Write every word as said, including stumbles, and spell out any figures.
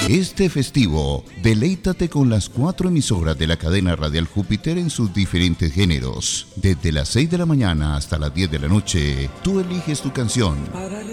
Este festivo, deleítate con las cuatro emisoras de la cadena radial Júpiter en sus diferentes géneros. Desde las seis de la mañana hasta las diez de la noche, tú eliges tu canción.